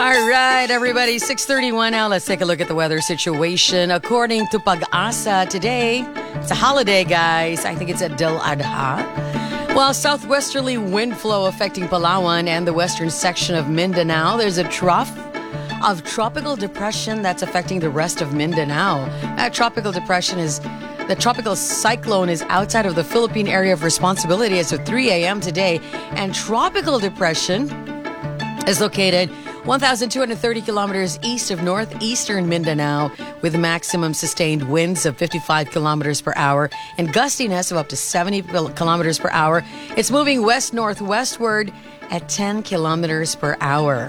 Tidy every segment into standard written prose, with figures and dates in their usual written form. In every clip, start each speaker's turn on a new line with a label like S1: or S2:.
S1: All right, everybody, 6:31 now. Let's take a look at the weather situation. According to Pag-asa today, it's a holiday, guys. I think it's Eid al-Adha. While southwesterly wind flow affecting Palawan and the western section of Mindanao, there's a trough of tropical depression that's affecting the rest of Mindanao. That tropical depression is the tropical cyclone is outside of the Philippine area of responsibility as of 3 a.m. today, and tropical depression is located 1,230 kilometers east of northeastern Mindanao with maximum sustained winds of 55 kilometers per hour and gustiness of up to 70 kilometers per hour. It's moving west-northwestward at 10 kilometers per hour.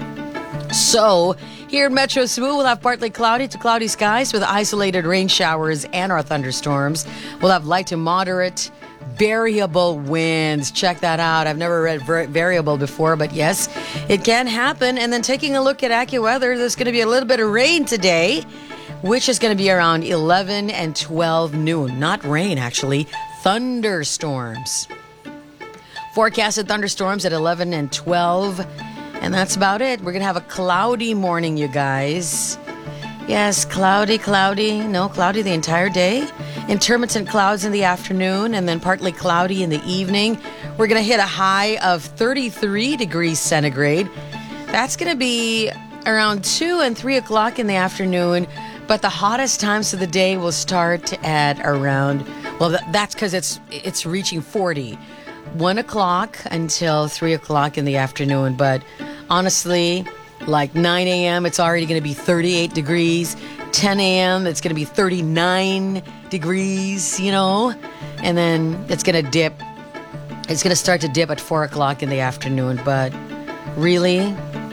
S1: So, here in Metro Cebu, we'll have partly cloudy to cloudy skies with isolated rain showers and or thunderstorms. We'll have light to moderate variable winds. Check that out. I've never read variable before, but yes, it can happen. And then taking a look at AccuWeather, there's going to be a little bit of rain today, which is going to be around 11 and 12 noon. Not rain, actually. Thunderstorms. Forecasted thunderstorms at 11 and 12. And that's about it. We're going to have a cloudy morning, you guys. Yes, cloudy. No, cloudy the entire day. Intermittent clouds in the afternoon and then partly cloudy in the evening. We're going to hit a high of 33 degrees centigrade. That's going to be around 2 and 3 o'clock in the afternoon. But the hottest times of the day will start at around, well, that's because it's reaching 40. 1 o'clock until 3 o'clock in the afternoon. But honestly, like 9 a.m., it's already going to be 38 degrees. 10 a.m., it's going to be 39 degrees, and then it's going to dip. It's going to start to dip at 4 o'clock in the afternoon, but really,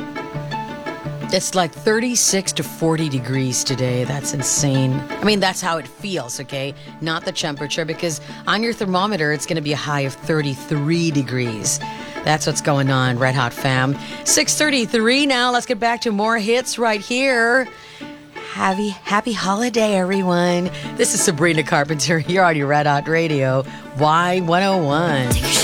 S1: it's like 36 to 40 degrees today. That's insane. I mean, that's how it feels, okay? Not the temperature, because on your thermometer, it's going to be a high of 33 degrees. That's what's going on, Red Hot fam. 6:33 now. Let's get back to more hits right here. Happy holiday, everyone. This is Sabrina Carpenter here on your Red Hot Radio, Y101.